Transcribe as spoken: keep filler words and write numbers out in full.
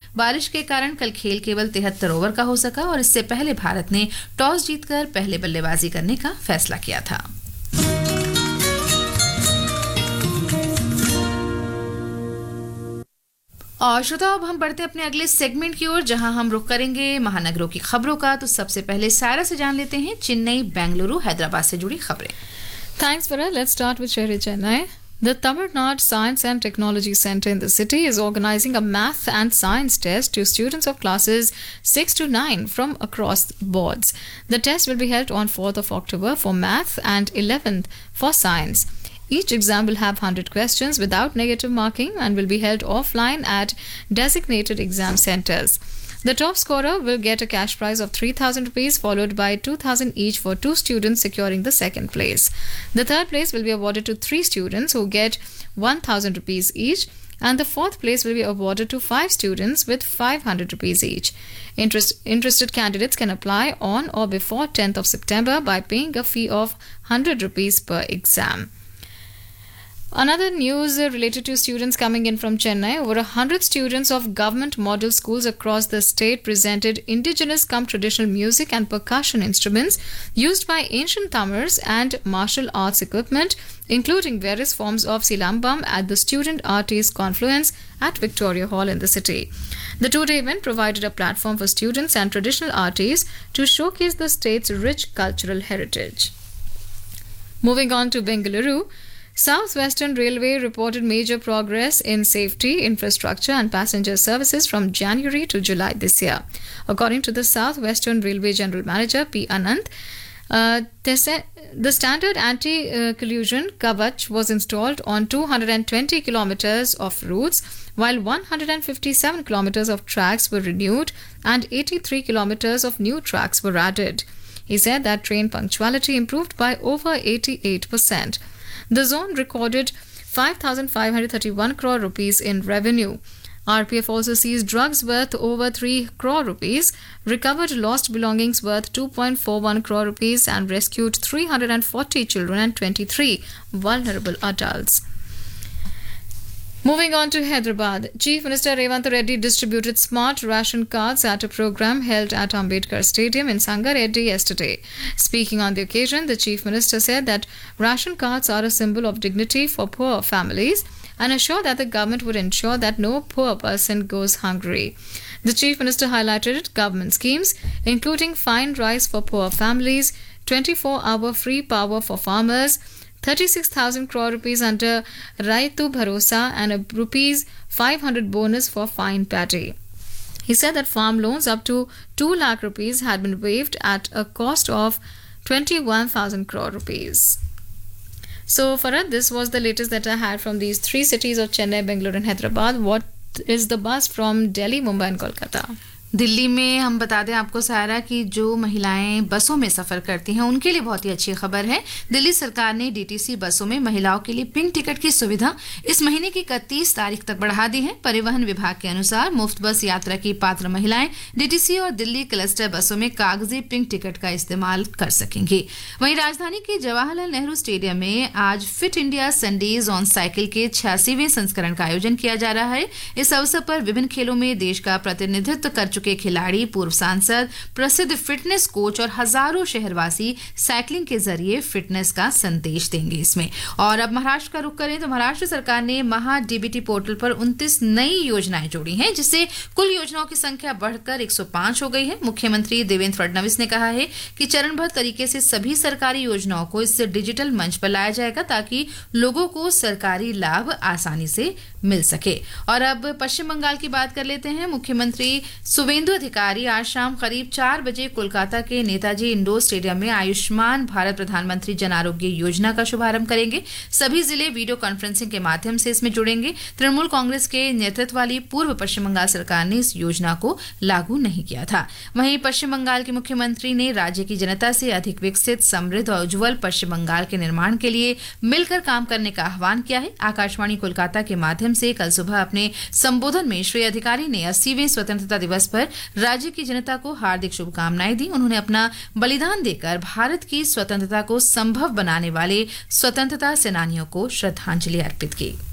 बारिश के कारण कल खेल केवल तिहत्तर ओवर का हो सका और इससे पहले भारत ने टॉस जीतकर पहले बल्लेबाजी करने का फैसला किया था। और श्रोताओ, अब हम बढ़ते हैं अपने अगले सेगमेंट की ओर, जहां हम रुख करेंगे महानगरों की खबरों का। तो सबसे पहले सारा से जान लेते हैं चेन्नई, बेंगलुरु, हैदराबाद से जुड़ी खबरें। Thanks, Farah. Let's start with Shehri Chennai. The Tamil Nadu Science and Technology Center in the city is organizing a math and science test to students of classes six to nine from across boards. The test will be held on fourth of October for math and eleventh for science. Each exam will have one hundred questions without negative marking and will be held offline at designated exam centers. The top scorer will get a cash prize of three thousand rupees, followed by two thousand each for two students securing the second place. The third place will be awarded to three students who get one thousand rupees each, and the fourth place will be awarded to five students with five hundred rupees each. Interest, interested candidates can apply on or before tenth of September by paying a fee of one hundred rupees per exam. Another news related to students coming in from Chennai. Over one hundred students of government model schools across the state presented indigenous cum traditional music and percussion instruments used by ancient Tamils and martial arts equipment, including various forms of silambam at the Student Artists Confluence at Victoria Hall in the city. The two-day event provided a platform for students and traditional artists to showcase the state's rich cultural heritage. Moving on to Bengaluru, South Western Railway reported major progress in safety, infrastructure and passenger services from January to July this year. According to the South Western Railway General Manager P. Anand, uh, the standard anti-collision kavach was installed on two hundred twenty kilometers of routes, while one hundred fifty-seven kilometers of tracks were renewed and eighty-three kilometers of new tracks were added. He said that train punctuality improved by over eighty-eight percent. The zone recorded five thousand five hundred thirty-one crore rupees in revenue. R P F also seized drugs worth over three crore rupees, recovered lost belongings worth two point four one crore rupees and rescued three hundred forty children and twenty-three vulnerable adults. Moving on to Hyderabad, Chief Minister Revanth Reddy distributed smart ration cards at a program held at Ambedkar Stadium in Sangareddy yesterday. Speaking on the occasion, the Chief Minister said that ration cards are a symbol of dignity for poor families and assured that the government would ensure that no poor person goes hungry. The Chief Minister highlighted government schemes, including fine rice for poor families, twenty-four hour free power for farmers, thirty-six thousand crore rupees under Raitu Bharosa and a rupees five hundred bonus for fine paddy. He said that farm loans up to two lakh rupees had been waived at a cost of twenty-one thousand crore rupees. So Farad, this was the latest that I had from these three cities of Chennai, Bengaluru and Hyderabad. What is the buzz from Delhi, Mumbai and Kolkata? Delhi में हम बता दें आपको सारा कि जो महिलाएं बसों में सफ़र करती हैं उनके लिए बहुत ही अच्छी खबर है। दिल्ली सरकार ने डीटीसी बसों में महिलाओं के लिए पिंक टिकट की सुविधा इस महीने की इकतीस तारीख तक बढ़ा दी है। परिवहन विभाग के अनुसार मुफ्त बस यात्रा की पात्र महिलाएं डीटीसी और दिल्ली क्लस्टर बसों में कागजी पिंक टिकट का इस्तेमाल कर सकेंगी। वहीं राजधानी के जवाहरलाल नेहरू स्टेडियम में आज fit India Sundays on cycle के छियासीवें संस्करण का आयोजन किया जा रहा है। इस अवसर पर विभिन्न खेलों में देश का प्रतिनिधित्व कर के खिलाड़ी, पूर्व सांसद, प्रसिद्ध फिटनेस कोच और हजारों शहरवासी साइकिलिंग के जरिए फिटनेस का संदेश देंगे इसमें। और अब महाराष्ट्र का रुख करें तो महाराष्ट्र सरकार ने महा डीबीटी पोर्टल पर उनतीस नई योजनाएं जोड़ी हैं, जिससे कुल योजनाओं की संख्या बढ़कर एक सौ पाँच हो गई है। मुख्यमंत्री देवेंद्र फडणवीस ने कहा है कि चरणबद्ध तरीके से सभी सरकारी योजनाओं को इस डिजिटल मंच पर लाया जाएगा ताकि लोगों को सरकारी लाभ आसानी से मिल सके। और अब पश्चिम बंगाल की बात कर लेते हैं। मुख्यमंत्री सुवेंदु अधिकारी आज शाम करीब चार बजे कोलकाता के नेताजी इंडोर स्टेडियम में आयुष्मान भारत प्रधानमंत्री जन आरोग्य योजना का शुभारंभ करेंगे। सभी जिले वीडियो कॉन्फ्रेंसिंग के माध्यम से इसमें जुड़ेंगे। तृणमूल कांग्रेस के नेतृत्व वाली पूर्व पश्चिम बंगाल सरकार ने इस योजना को लागू नहीं किया था। वहीं पश्चिम बंगाल के मुख्यमंत्री ने राज्य की जनता से अधिक विकसित, समृद्ध और उज्जवल पश्चिम बंगाल के निर्माण के लिए मिलकर काम करने का आह्वान किया है। आकाशवाणी कोलकाता के माध्यम से कल सुबह अपने संबोधन में श्री अधिकारी ने अस्सीवें स्वतंत्रता दिवस पर राज्य की जनता को हार्दिक शुभकामनाएं दी। उन्होंने अपना बलिदान देकर भारत की स्वतंत्रता को संभव बनाने वाले स्वतंत्रता सेनानियों को श्रद्धांजलि अर्पित की।